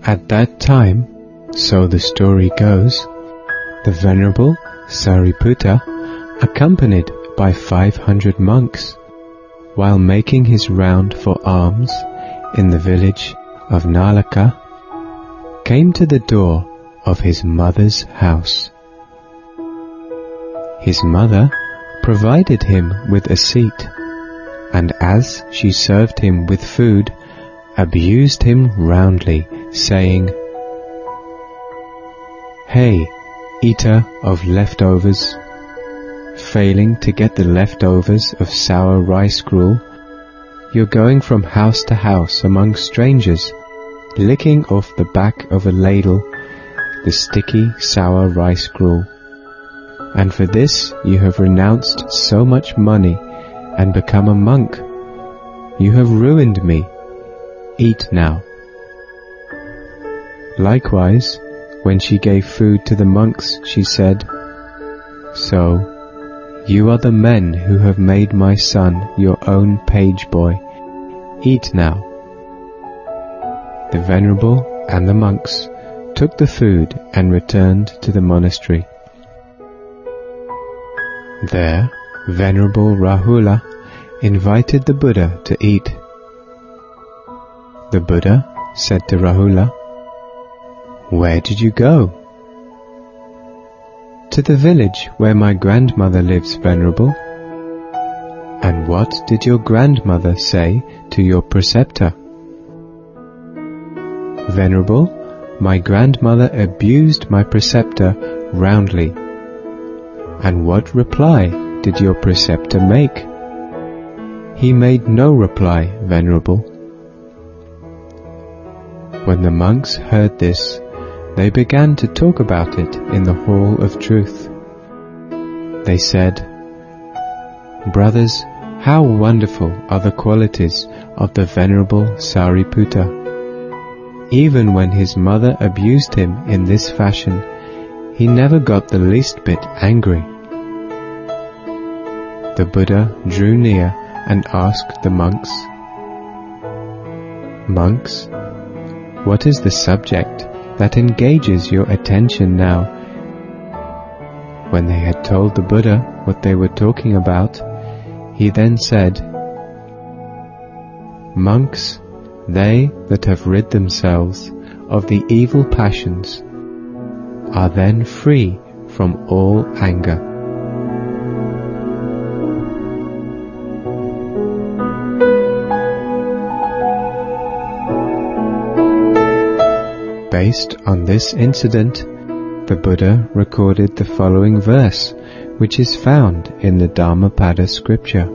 At that time, so the story goes, the Venerable Sariputta, accompanied by 500 monks, while making his round for alms in the village of Nalaka, came to the door of his mother's house. His mother provided him with a seat, and as she served him with food, abused him roundly, saying, "Hey, eater of leftovers, failing to get the leftovers of sour rice gruel, you're going from house to house among strangers, licking off the back of a ladle the sticky sour rice gruel. And for this you have renounced so much money and become a monk. You have ruined me. Eat now." Likewise, when she gave food to the monks, she said, "So, you are the men who have made my son your own page boy. Eat now." The Venerable and the monks took the food and returned to the monastery. There, Venerable Rahula invited the Buddha to eat. The Buddha said to Rahula, "Where did you go?" "To the village where my grandmother lives, Venerable." "And what did your grandmother say to your preceptor?" "Venerable, my grandmother abused my preceptor roundly." "And what reply did your preceptor make?" "He made no reply, Venerable." When the monks heard this, they began to talk about it in the Hall of Truth. They said, "Brothers, how wonderful are the qualities of the Venerable Sariputta! Even when his mother abused him in this fashion, he never got the least bit angry." The Buddha drew near and asked the monks, "Monks, what is the subject that engages your attention now?" When they had told the Buddha what they were talking about, he then said, "Monks, they that have rid themselves of the evil passions are then free from all anger." Based on this incident, the Buddha recorded the following verse, which is found in the Dhammapada scripture.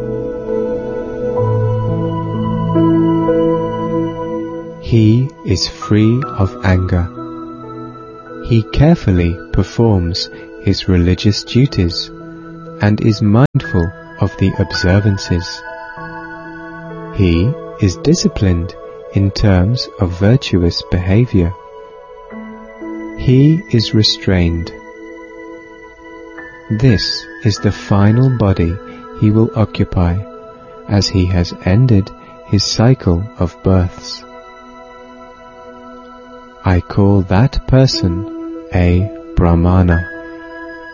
He is free of anger. He carefully performs his religious duties and is mindful of the observances. He is disciplined in terms of virtuous behavior. He is restrained. This is the final body he will occupy, as he has ended his cycle of births. I call that person a Brahmana.